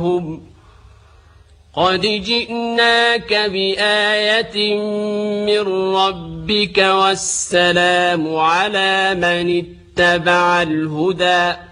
قد جئناك بآية من ربك والسلام على من اتبع الهدى